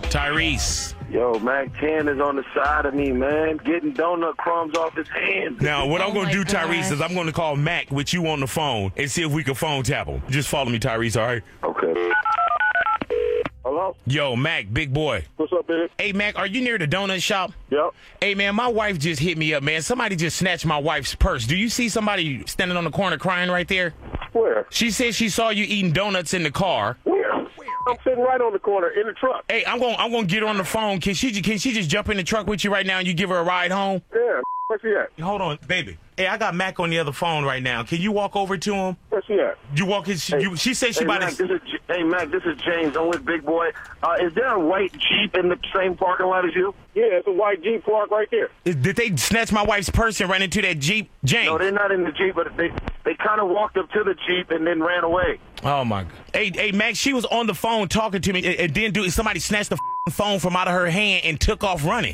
Tyrese. Yo, Mac 10 is on the side of me, man, getting donut crumbs off his hands. Now, what I'm going to do, Tyrese, is I'm going to call Mac with you on the phone and see if we can phone tap him. Just follow me, Tyrese, all right? Okay. Hello? Yo, Mac, big boy. What's up, baby? Hey, Mac, are you near the donut shop? Yep. Hey, man, my wife just hit me up, man. Somebody just snatched my wife's purse. Do you see somebody standing on the corner crying right there? Where? She said she saw you eating donuts in the car. Where? I'm sitting right on the corner in the truck. Hey, I'm gonna get her on the phone. Can she just jump in the truck with you right now and you give her a ride home? Yeah, where's she at? Hold on, baby. Hey, I got Mac on the other phone right now. Can you walk over to him? Where's she at? You walk his. She said she about to. Hey, Mac, this is James. I'm with Big Boy. Is there a white Jeep in the same parking lot as you? Yeah, it's a white Jeep parked right there. Did they snatch my wife's purse and run into that Jeep, James? No, they're not in the Jeep, but they kind of walked up to the Jeep and then ran away. Oh, my God. Hey, Mac, she was on the phone talking to me, and then somebody snatched the phone from out of her hand and took off running.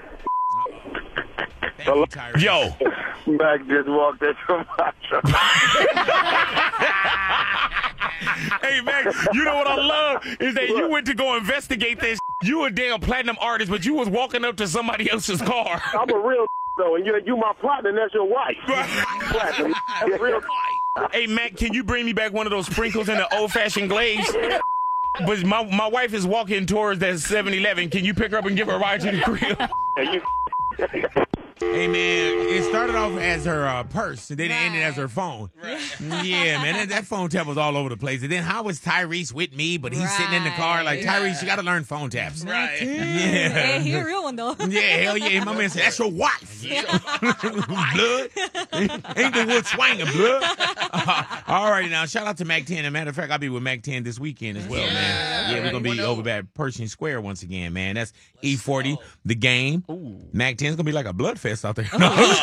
Hello? Yo. Mac just walked into my truck. Hey, Mac, you know what I love is that you went to go investigate this. You a damn platinum artist, but you was walking up to somebody else's car. I'm a real though, and you my partner, and that's your wife. Platinum. That's real. Hey, Mac, can you bring me back one of those sprinkles in the old-fashioned glaze? But my wife is walking towards that 7-Eleven. Can you pick her up and give her a ride to the crib? Hey, man, it started off as her purse, and then it ended as her phone. Right. Yeah, man, that phone tap was all over the place. And then how was Tyrese with me, but he's sitting in the car like, Tyrese, you got to learn phone taps. Right. Yeah. Hey, he's a real one, though. Yeah, hell yeah. My man said, that's your wife. Yeah. Blood. Ain't the wood swinging, blood. All right, now, shout out to Mac 10. As a matter of fact, I'll be with Mac 10 this weekend as well, man. Yeah, we're going to be over at Pershing Square once again, man. That's E40, the game. Ooh. Mac 10's going to be like a blood fest out there.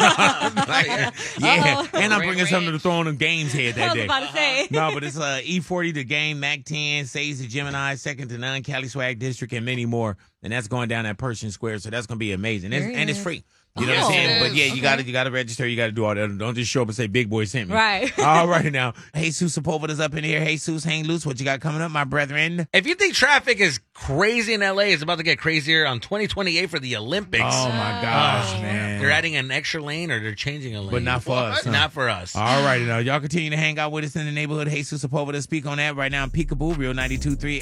Yeah, and I'm bringing something to throw on the game's head that day. I was about to say. No, but it's E40, the game, Mac 10, Sage the Gemini, Second to None, Cali Swag District, and many more. And that's going down at Pershing Square, so that's going to be amazing. And it's free. You know what I'm saying? But yeah, you gotta register. You gotta do all that. Don't just show up and say Big Boy sent me. Right. All right now. Jesus Sepulveda's up in here. Jesus, hang loose. What you got coming up, my brethren? If you think traffic is crazy in LA, it's about to get crazier on 2028 for the Olympics. Oh my gosh, man. They're adding an extra lane or they're changing a lane. But not for us. Huh? Not for us. All right now. Y'all continue to hang out with us in the neighborhood. Jesus Sepulveda, speak on that right now. Peekaboo, Real 92.3